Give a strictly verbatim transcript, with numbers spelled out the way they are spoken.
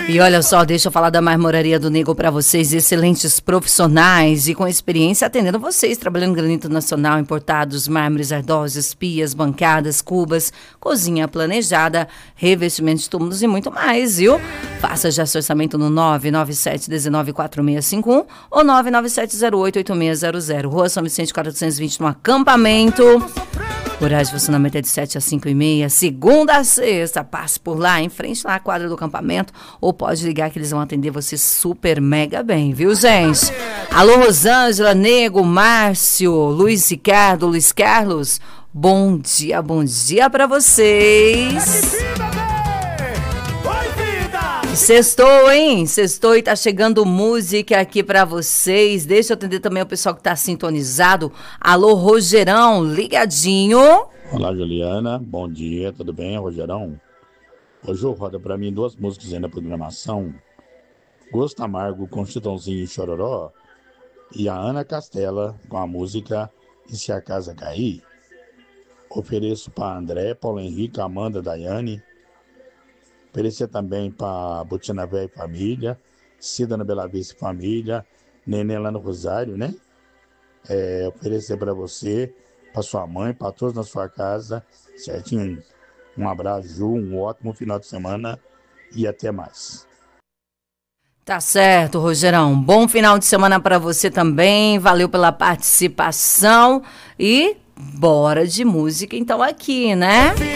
E olha só, deixa eu falar da Marmoraria do Nego para vocês, excelentes profissionais e com experiência atendendo vocês, trabalhando granito nacional, importados, mármores, ardósios, pias, bancadas, cubas, cozinha planejada, revestimentos de túmulos e muito mais, viu? Faça já seu orçamento no nove nove sete um nove quatro seis cinco um ou nove nove sete zero oito oito seis zero zero, Rua São Vicente quatrocentos e vinte, no acampamento. Horário de funcionamento é de sete às cinco e meia, segunda a sexta. Passe por lá, em frente lá à quadra do acampamento, ou pode ligar que eles vão atender você super mega bem, viu, gente? Alô, Rosângela, Nego, Márcio, Luiz Ricardo, Luiz Carlos, bom dia, bom dia pra vocês. Sextou, hein? Sextou e tá chegando música aqui pra vocês. Deixa eu atender também o pessoal que tá sintonizado. Alô, Rogerão, ligadinho. Olá, Juliana. Bom dia, tudo bem, Rogerão? Hoje eu roda pra mim duas músicas aí na programação. Gosto Amargo com Chitãozinho e Chororó. E a Ana Castela com a música E Se a Casa Cair. Ofereço pra André, Paulo Henrique, Amanda, Daiane. Oferecer também para Botina Véia e Família, Cida na Bela Vista e Família, Nenê lá no Rosário, né? É, oferecer para você, para sua mãe, para todos na sua casa, certinho? Um abraço, Ju, um ótimo final de semana e até mais. Tá certo, Rogerão. Bom final de semana para você também. Valeu pela participação e bora de música então aqui, né?